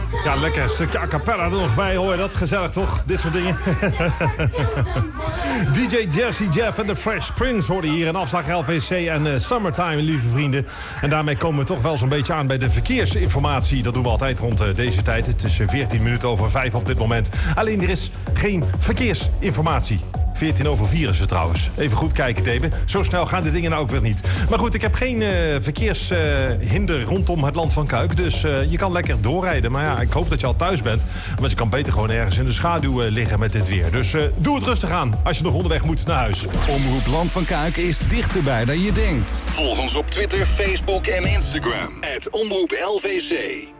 Ja, lekker. Een stukje a cappella er nog bij. Hoor je dat? Gezellig toch? Dit soort dingen. DJ Jazzy Jeff en The Fresh Prince hoorden hier in afslag LVC en Summertime, lieve vrienden. En daarmee komen we toch wel zo'n beetje aan bij de verkeersinformatie. Dat doen we altijd rond deze tijd. Het is 14 minuten over 5 op dit moment. Alleen er is geen verkeersinformatie. 4:14 is het trouwens. Even goed kijken, Debe. Zo snel gaan de dingen nou ook weer niet. Maar goed, ik heb geen verkeershinder rondom het land van Kuik. Dus je kan lekker doorrijden. Maar ja, ik hoop dat je al thuis bent. Want je kan beter gewoon ergens in de schaduw liggen met dit weer. Dus doe het rustig aan als je nog onderweg moet naar huis. Omroep Land van Kuik is dichterbij dan je denkt. Volg ons op Twitter, Facebook en Instagram. @OmroepLVC.